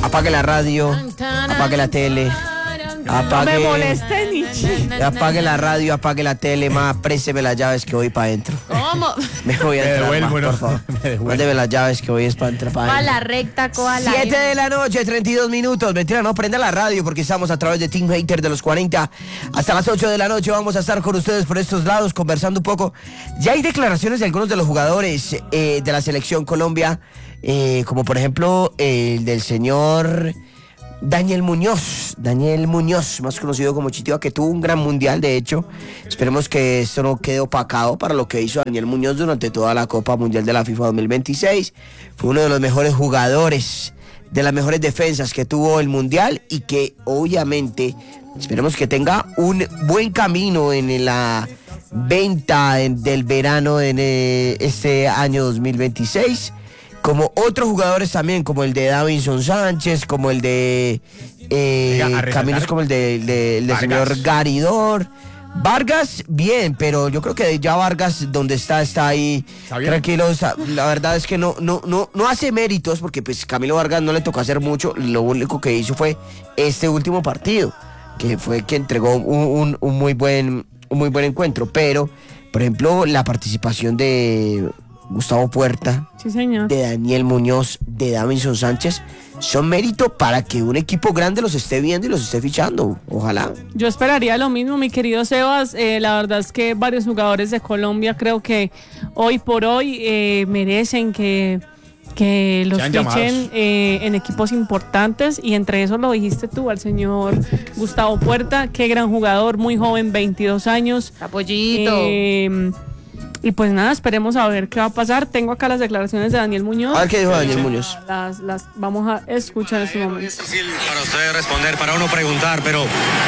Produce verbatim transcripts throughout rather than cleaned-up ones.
apague la radio, apague la tele. Apague, no me moleste, Nietzsche. Apague la radio, apague la tele, más présteme las llaves que voy para adentro. ¿Cómo? Me voy a Me entrar, devuelvo, ma, no, por favor. me devuelvo. Mándeme las llaves que voy es para entrar para Coja adentro. la recta, coja la siete M. de la noche, treinta y dos minutos. Mentira, no, prenda la radio porque estamos a través de Team Hater de los cuarenta. Hasta las ocho de la noche vamos a estar con ustedes por estos lados conversando un poco. Ya hay declaraciones de algunos de los jugadores eh, de la Selección Colombia, eh, como por ejemplo el del señor Daniel Muñoz, Daniel Muñoz, más conocido como Chitiva, que tuvo un gran mundial, de hecho. Esperemos que esto no quede opacado para lo que hizo Daniel Muñoz durante toda la Copa Mundial de la FIFA dos mil veintiséis. Fue uno de los mejores jugadores, de las mejores defensas que tuvo el mundial y que obviamente esperemos que tenga un buen camino en la venta del verano en este año dos mil veintiséis. Como otros jugadores también, como el de Davinson Sánchez, como el de eh, caminos como el de, de, el de señor Garidor. Vargas, bien, pero yo creo que ya Vargas, donde está, está ahí tranquilo. La verdad es que no, no, no, no hace méritos, porque pues Camilo Vargas no le tocó hacer mucho. Lo único que hizo fue este último partido, que fue que entregó un, un, un muy buen, un muy buen encuentro. Pero, por ejemplo, la participación de Gustavo Puerta, sí, señor, de Daniel Muñoz, de Davinson Sánchez, son mérito para que un equipo grande los esté viendo y los esté fichando. Ojalá. Yo esperaría lo mismo, mi querido Sebas. Eh, la verdad es que varios jugadores de Colombia creo que hoy por hoy eh, merecen que, que los fichen eh, en equipos importantes, y entre esos lo dijiste tú, al señor Gustavo Puerta. Qué gran jugador, muy joven, veintidós años. Apoyito. Eh, Y pues nada, esperemos a ver qué va a pasar. Tengo acá las declaraciones de Daniel Muñoz. A ver qué dijo Daniel Muñoz. Las, las vamos a escuchar en este momento. Es difícil para ustedes responder, para uno preguntar, pero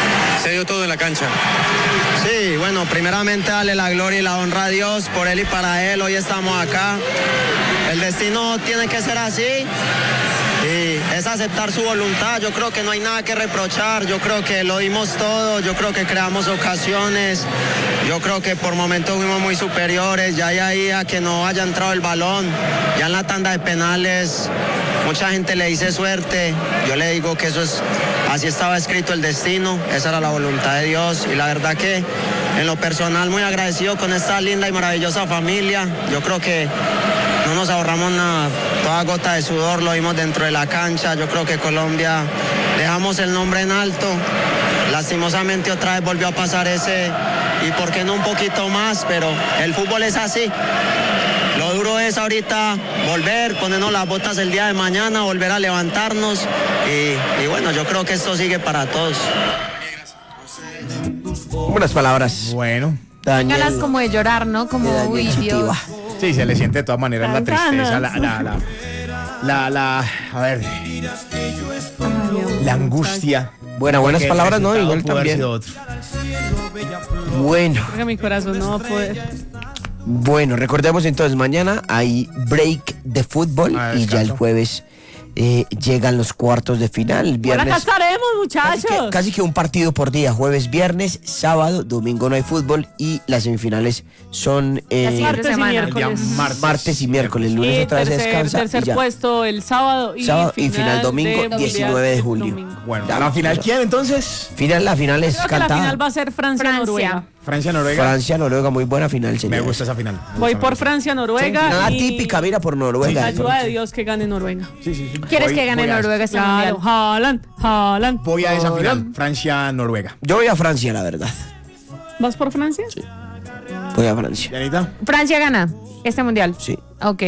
se dio todo en la cancha. Sí, bueno, primeramente darle la gloria y la honra a Dios por él y para él. Hoy estamos acá. El destino tiene que ser así. Y es aceptar su voluntad. Yo creo que no hay nada que reprochar. Yo creo que lo dimos todo. Yo creo que creamos ocasiones. Yo creo que por momentos fuimos muy superiores. Ya hay ahí a que no haya entrado el balón. Ya en la tanda de penales mucha gente le dice suerte. Yo le digo que eso es, así estaba escrito el destino. Esa era la voluntad de Dios. Y la verdad que en lo personal muy agradecido con esta linda y maravillosa familia. Yo creo que no nos ahorramos nada, toda gota de sudor lo vimos dentro de la cancha. Yo creo que Colombia dejamos el nombre en alto. Lastimosamente otra vez volvió a pasar ese, y por qué no un poquito más, pero el fútbol es así. Lo duro es ahorita volver, ponernos las botas el día de mañana, volver a levantarnos y, y bueno, yo creo que esto sigue para todos. Buenas palabras. Bueno. Ganas como de llorar, ¿no? Como, uy, Dios. Sí, se le siente de todas maneras la tristeza, la, la, la, la, la, a ver, la angustia. Bueno, buenas palabras, ¿no? Igual también. Bueno. Creo que mi corazón no va a poder. Bueno, recordemos entonces, mañana hay break de fútbol ah, y ya el jueves eh, llegan los cuartos de final. El viernes. Ahora casaremos, muchachos. Casi que, casi que un partido por día. Jueves, viernes, sábado, domingo no hay fútbol y las semifinales son eh, martes y miércoles. Martes. martes y miércoles. Lunes y otra vez tercer, descansa. Tercer y ya. puesto el sábado y, sábado final, y final domingo, de diecinueve de julio. Domingo. Bueno, ¿a la final quién entonces? Final, la final es Creo cantada. que la final va a ser Francia-Noruega. Francia-Noruega. Francia-Noruega, muy buena final, señor. Me gusta esa final. Voy por Francia-Noruega. Sí, nada y... típica, mira, por Noruega. Ayuda de Dios que gane Noruega. Sí, sí, sí. ¿Quieres voy, que gane Noruega este mundial? Claro, Haaland, Haaland. Voy a esa final, Francia-Noruega. Yo voy a Francia, la verdad. ¿Vas por Francia? Sí. Voy a Francia. ¿Yanita? ¿Francia gana este mundial? Sí. Ok.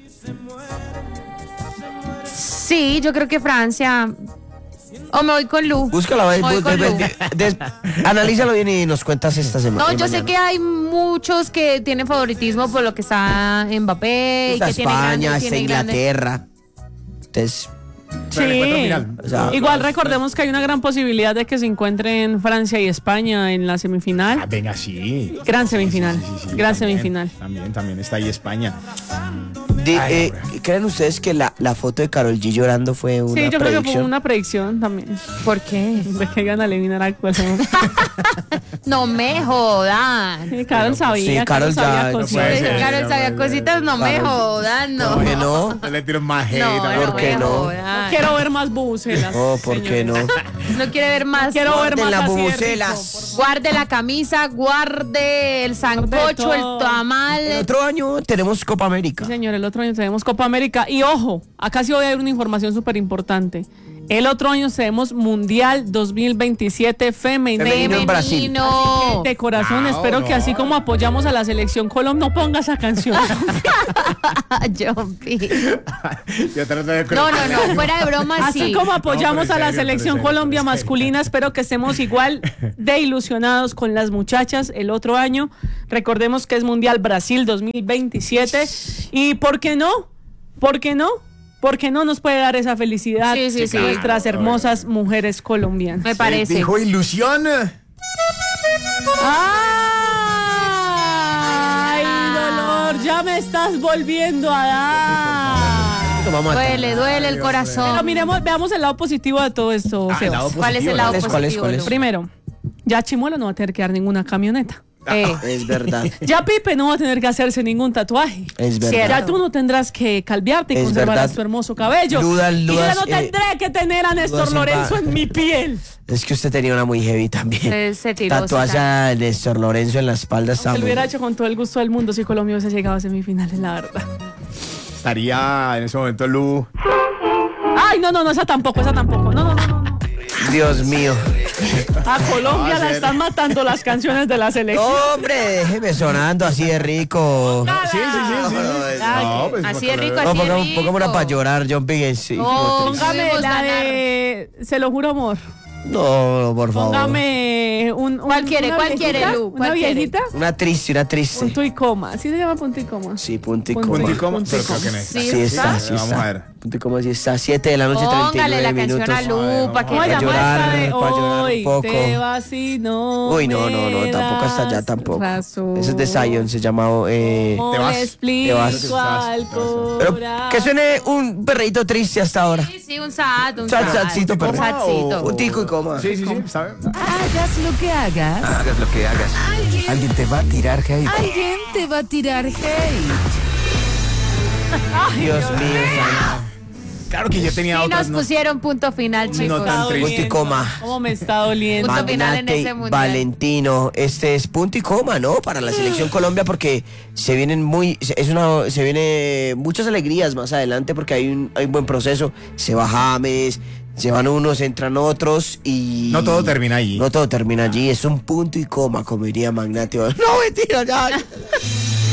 Sí, yo creo que Francia... O me voy con Lu. Búscalo, voy bú, con de, Lu. de, de, analízalo bien y nos cuentas esta semana. No, yo mañana. sé que hay muchos que tienen favoritismo por lo que está Mbappé. Está y que España, tiene grande, está tiene Inglaterra. Grande. Entonces... Sí, o sea, igual recordemos que hay una gran posibilidad de que se encuentren Francia y España en la semifinal. Ah, venga, sí. Gran semifinal, sí, sí, sí, sí, gran también, semifinal. También, también está ahí España. Di, eh, ¿Creen ustedes que la, la foto de Karol G llorando fue una Sí, yo predicción? creo que fue una predicción también. ¿Por qué? De que gana eliminar a Colombia. No me jodan. Sí, Karol sabía, Sí, Karol Karol sabía ya no cositas. puede ser. Carol no, sabía no, cositas, no me Karol. jodan, no. ¿Por qué no? No le tiro más hate. No, a no ¿Por me qué no? jodan. Quiero ver más bubucelas. Oh, ¿por qué no? No quiere ver más. Quiero ver De más las así de rico, bubucelas. Guarde la camisa, guarde el sancocho, el todo. El tamal. otro año tenemos Copa América. Sí, señor, el otro año tenemos Copa América. Y ojo, acá sí voy a dar una información súper importante. El otro año tenemos Mundial dos mil veintisiete femenino. Femenino en Brasil. Femenino. De corazón, No, espero no. que así como apoyamos a la selección Colombia, no ponga esa canción. Jumpy. Yo trato de No, no, no, fuera de broma, Así sí. como apoyamos No, pero a la en serio, selección pero en serio, Colombia pero en serio. masculina, espero que estemos igual de ilusionados con las muchachas el otro año. Recordemos que es Mundial Brasil dos mil veintisiete. ¿Y por qué no? ¿Por qué no? ¿Por qué no nos puede dar esa felicidad Sí, sí, sí. nuestras hermosas mujeres colombianas? Me parece. Dijo ilusión. ¡Ay, dolor! Ya me estás volviendo a dar. Vamos a Duele, duele el Pero corazón. miremos, veamos el lado positivo de todo esto, Ah, el Sebas. lado ¿Cuál es el positivo, lado ¿Cuál es, positivo? cuál es, cuál es? Lu? Primero, ya Chimuelo no va a tener que dar ninguna camioneta. Eh, Es verdad. Ya Pipe no va a tener que hacerse ningún tatuaje. Es Cierto. verdad. Ya tú no tendrás que calviarte y Es conservarás verdad. tu hermoso cabello. Dudas, y yo ya dudas, no eh, tendré que tener a Néstor dudas en Lorenzo va- en mi piel. Es que usted tenía una muy heavy también. Se- se tiró, Tatuaje se a Néstor Lorenzo en la espalda está Se lo muy- hubiera hecho con todo el gusto del mundo si Colombia hubiese llegado a semifinales, la verdad. Estaría en ese momento Lu. Ay, no, no, no, esa tampoco, esa tampoco. No, no, no, no. Dios mío. A Colombia No, la hacer- están matando las canciones de la selección. Hombre, déjeme sonando así de rico. Sí, sí, sí, sí. No, pues, Así de porque- rico, No, así de pongamos, rico. pongámosla para llorar, John Pigues. Sí, Oh, Póngame Podemos la ganar. de Se lo juro, amor. no, por favor. Póngame un, un- ¿Cuál quiere? una ¿Cuál viejita, quiere, Lu? Una ¿Cuál quiere? viejita. Una triste, una triste. Punto y coma. ¿Así se llama punto y coma? Sí, punto y Punto coma. Punto y coma, Punto y pero creo coma. que no está. Sí, Sí está, está. sí Vamos está. a ver. Punto y coma, sí está. siete de la noche, treinta y Póngale la nueve canción a minutos. Lu para que ¿Cómo se Pa' llama llorar, esta de pa' llorar un hoy? poco. Te vas y no Uy, no, no, no, me tampoco hasta allá das tampoco. razón. Ese es de Zion, se llama... Eh, ¿Cómo Te vas. le explico Te vas. al pero corazón? que suene un perrito triste hasta ahora. Sí, sí, un sad, un Sad, sad. sadcito, Un perro. sadcito. Puntico y coma. Sí, sí, sí, ¿sabe? Hagas lo que hagas, Hagas lo que hagas. Alguien te va a tirar hate. alguien te va a tirar hate. Dios mío. Claro que yo tenía Y otras. nos No, pusieron punto final, Me chicos. No está tan triste. Punto y doliendo. coma. ¿Cómo me está doliendo? Punto final en Magnate ese mundial. Valentino, este es punto y coma, ¿no? Para la selección Colombia porque se vienen muy, es una, se viene muchas alegrías más adelante porque hay un, hay un buen proceso. Se va James, se van unos, entran otros y No todo termina allí. No todo termina allí, es un punto y coma, como diría Magnate. No, mentira, ya.